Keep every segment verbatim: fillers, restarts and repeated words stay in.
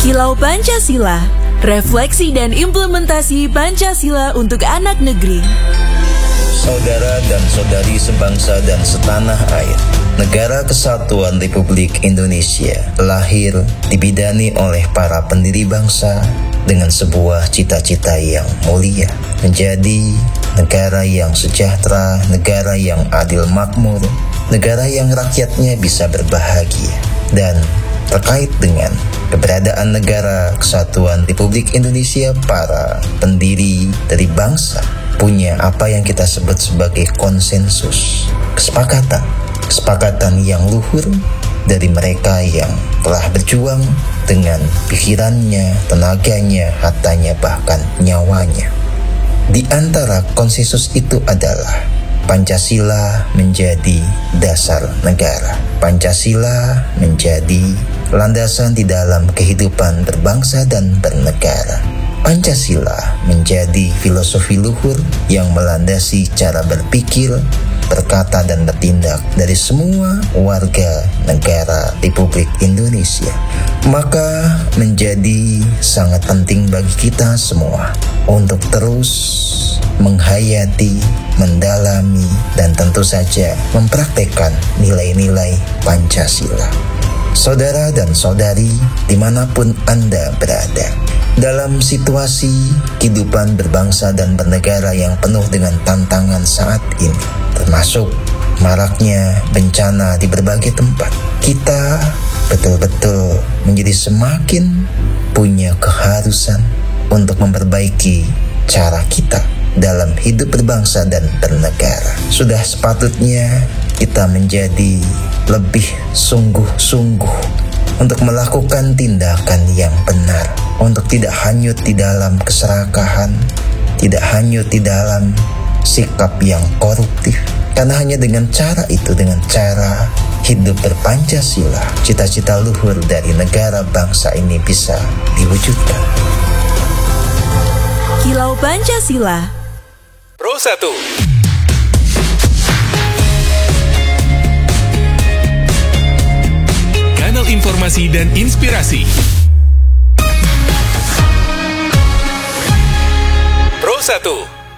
Kilau Pancasila, refleksi dan implementasi Pancasila untuk anak negeri. Saudara dan saudari sebangsa dan setanah air, Negara Kesatuan Republik Indonesia lahir dibidani oleh para pendiri bangsa dengan sebuah cita-cita yang mulia, menjadi negara yang sejahtera, negara yang adil makmur, negara yang rakyatnya bisa berbahagia. Dan terkait dengan keberadaan Negara Kesatuan Republik Indonesia, para pendiri dari bangsa punya apa yang kita sebut sebagai konsensus, kesepakatan, kesepakatan yang luhur dari mereka yang telah berjuang dengan pikirannya, tenaganya, hartanya, bahkan nyawanya. Di antara konsensus itu adalah Pancasila menjadi dasar negara. Pancasila menjadi landasan di dalam kehidupan berbangsa dan bernegara. Pancasila menjadi filosofi luhur yang melandasi cara berpikir, berkata dan bertindak dari semua warga negara Republik Indonesia. Maka menjadi sangat penting bagi kita semua untuk terus menghayati, mendalami, dan tentu saja mempraktekkan nilai-nilai Pancasila. Saudara dan saudari, dimanapun Anda berada, dalam situasi kehidupan berbangsa dan bernegara yang penuh dengan tantangan saat ini, termasuk maraknya bencana di berbagai tempat, kita betul-betul menjadi semakin punya keharusan untuk memperbaiki cara kita dalam hidup berbangsa dan bernegara. Sudah sepatutnya kita menjadi lebih sungguh-sungguh untuk melakukan tindakan yang benar, untuk tidak hanyut di dalam keserakahan, tidak hanyut di dalam sikap yang koruptif. Karena hanya dengan cara itu, dengan cara hidup berpancasila, cita-cita luhur dari negara bangsa ini bisa diwujudkan. Kilau Pancasila Pro satu. Kanal informasi dan inspirasi. Pro satu.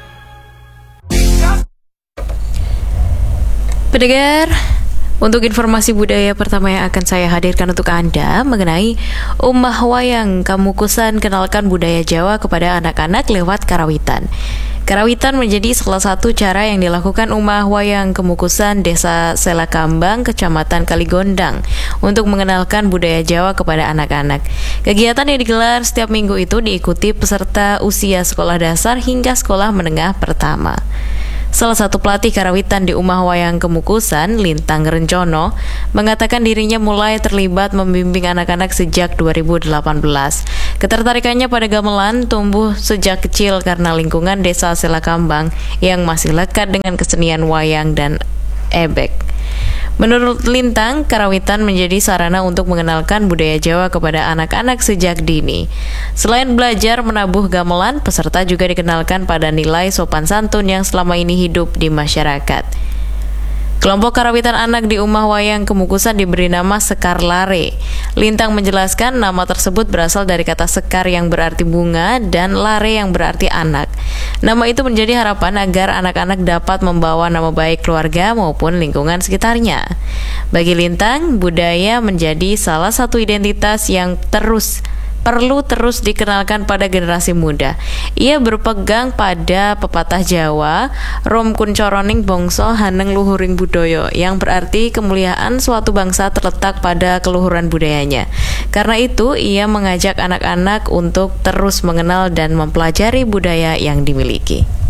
Pendengar, untuk informasi budaya pertama yang akan saya hadirkan untuk Anda mengenai Ummah Wayang Kamukusan, kenalkan budaya Jawa kepada anak-anak lewat karawitan. Karawitan menjadi salah satu cara yang dilakukan Ummah Wayang Kemukusan Desa Selakambang, Kecamatan Kaligondang untuk mengenalkan budaya Jawa kepada anak-anak. Kegiatan yang digelar setiap minggu itu diikuti peserta usia sekolah dasar hingga sekolah menengah pertama. Salah satu pelatih karawitan di Ummah Wayang Kemukusan, Lintang Rencono, mengatakan dirinya mulai terlibat membimbing anak-anak sejak dua ribu delapan belas. Ketertarikannya pada gamelan tumbuh sejak kecil karena lingkungan desa Selakambang yang masih lekat dengan kesenian wayang dan ebek. Menurut Lintang, karawitan menjadi sarana untuk mengenalkan budaya Jawa kepada anak-anak sejak dini. Selain belajar menabuh gamelan, peserta juga dikenalkan pada nilai sopan santun yang selama ini hidup di masyarakat. Kelompok karawitan anak di Ummah Wayang Kemukusan diberi nama Sekar Lare. Lintang menjelaskan nama tersebut berasal dari kata sekar yang berarti bunga dan lare yang berarti anak. Nama itu menjadi harapan agar anak-anak dapat membawa nama baik keluarga maupun lingkungan sekitarnya. Bagi Lintang, budaya menjadi salah satu identitas yang terus perlu terus dikenalkan pada generasi muda. Ia berpegang pada pepatah Jawa, Rom kuncoroning bongso haneng luhuring budoyo, yang berarti kemuliaan suatu bangsa terletak pada keluhuran budayanya. Karena itu, ia mengajak anak-anak untuk terus mengenal dan mempelajari budaya yang dimiliki.